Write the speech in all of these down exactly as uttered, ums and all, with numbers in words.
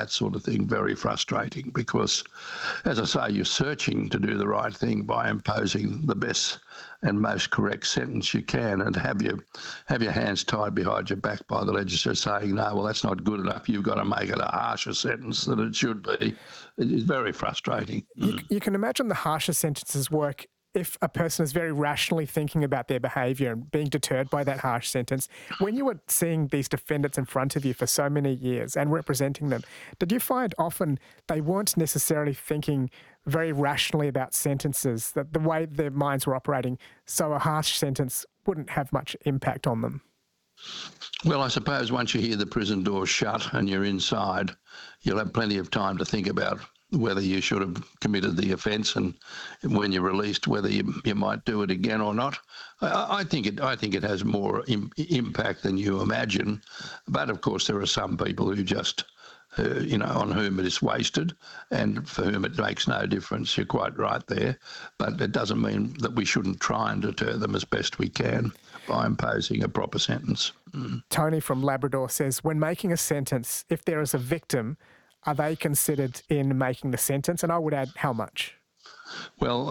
that sort of thing very frustrating because, as I say, you're searching to do the right thing by imposing the best and most correct sentence you can, and have your have your hands tied behind your back by the legislature saying, no, well, that's not good enough. You've got to make it a harsher sentence than it should be. It is very frustrating. You, you can imagine the harsher sentences work if a person is very rationally thinking about their behaviour and being deterred by that harsh sentence. When you were seeing these defendants in front of you for so many years and representing them, did you find often they weren't necessarily thinking very rationally about sentences, that the way their minds were operating, so a harsh sentence wouldn't have much impact on them? Well, I suppose once you hear the prison doors shut and you're inside, you'll have plenty of time to think about whether you should have committed the offence, and when you're released, whether you, you might do it again or not. I, I think it. I think it has more im- impact than you imagine. But of course, there are some people who just, uh, you know, on whom it is wasted, and for whom it makes no difference. You're quite right there, but it doesn't mean that we shouldn't try and deter them as best we can by imposing a proper sentence. Mm. Tony from Labrador says, when making a sentence, if there is a victim, are they considered in making the sentence? And I would add, how much? Well,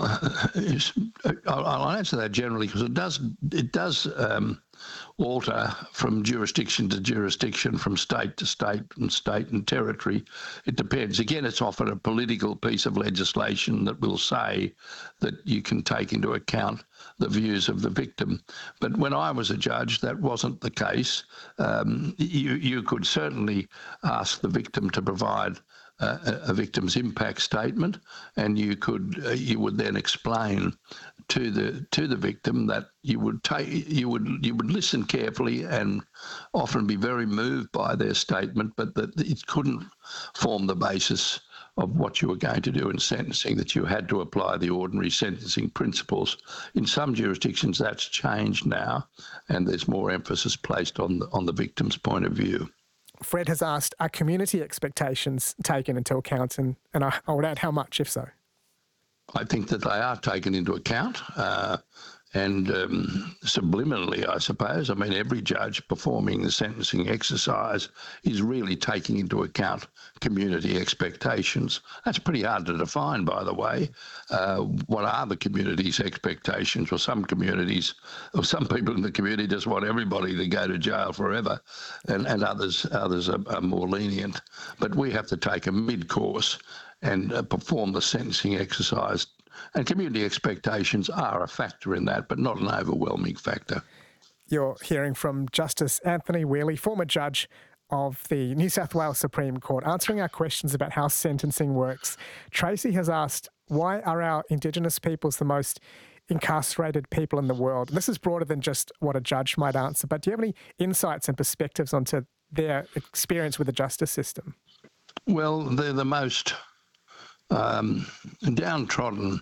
I'll, I'll answer that generally because it does it does um, alter from jurisdiction to jurisdiction, from state to state, and state and territory. It depends. Again, it's often a political piece of legislation that will say that you can take into account the views of the victim. But when I was a judge, that wasn't the case. Um, you, you could certainly ask the victim to provide uh, a victim's impact statement, and you could uh, you would then explain to the to the victim that you would take you would you would listen carefully and often be very moved by their statement, but that it couldn't form the basis of what you were going to do in sentencing, that you had to apply the ordinary sentencing principles. In some jurisdictions, that's changed now, and there's more emphasis placed on the, on the victim's point of view. Fred has asked, are community expectations taken into account? And, and I, I would add, how much, if so? I think that they are taken into account. Uh, And um, subliminally, I suppose, I mean, every judge performing the sentencing exercise is really taking into account community expectations. That's pretty hard to define, by the way. Uh, what are the community's expectations? Well, some communities, or some people in the community just want everybody to go to jail forever, and, and others others are, are more lenient. But we have to take a mid-course and uh, perform the sentencing exercise. And community expectations are a factor in that, but not an overwhelming factor. You're hearing from Justice Anthony Whealy, former judge of the New South Wales Supreme Court, answering our questions about how sentencing works. Tracy has asked, why are our Indigenous peoples the most incarcerated people in the world? And this is broader than just what a judge might answer, but do you have any insights and perspectives onto their experience with the justice system? Well, they're the most um, downtrodden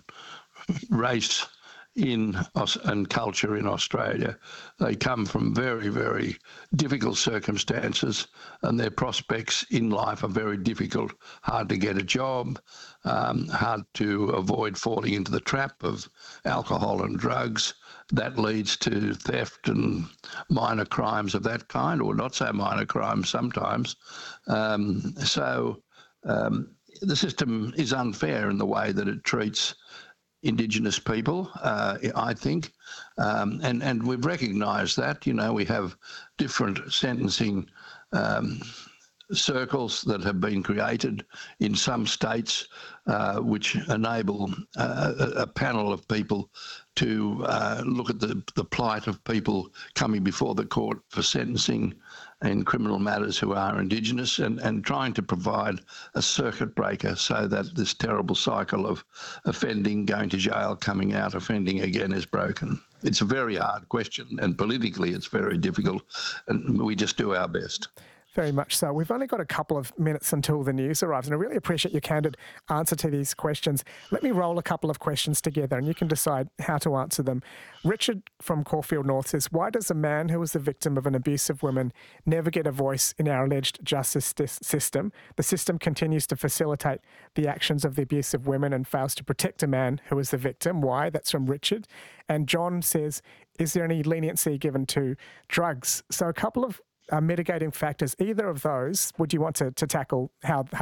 race in and culture in Australia. They come from very, very difficult circumstances, and their prospects in life are very difficult. Hard to get a job, um, hard to avoid falling into the trap of alcohol and drugs. That leads to theft and minor crimes of that kind, or not so minor crimes sometimes. Um, so um, the system is unfair in the way that it treats Indigenous people, uh, I think, um, and, and we've recognised that. You know, we have different sentencing um, circles that have been created in some states uh, which enable uh, a, a panel of people to uh, look at the, the plight of people coming before the court for sentencing in criminal matters who are Indigenous, and, and trying to provide a circuit breaker so that this terrible cycle of offending, going to jail, coming out, offending again is broken. It's a very hard question, and politically it's very difficult, and we just do our best. Very much so. We've only got a couple of minutes until the news arrives, and I really appreciate your candid answer to these questions. Let me roll a couple of questions together and you can decide how to answer them. Richard from Caulfield North says, why does a man who was the victim of an abusive woman never get a voice in our alleged justice system? The system continues to facilitate the actions of the abusive women and fails to protect a man who is the victim. Why? That's from Richard. And John says, is there any leniency given to drugs? So a couple of Uh, mitigating factors, either of those, would you want to, to tackle how